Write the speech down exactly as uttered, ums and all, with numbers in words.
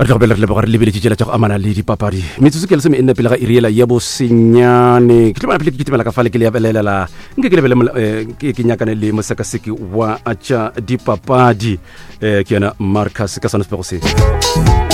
re tla go bela re lebogare le bele tšela tša go amana le dipapadi metsotso ke lesome e nne pele ga iriela ya bosenyane ke tlo mana pele ke kitimela ka fale ke le ya belelela nke ke lebele ke ke nyakane le mosekaseki wa tša dipapadi ke yena Marcus ka sona se pego se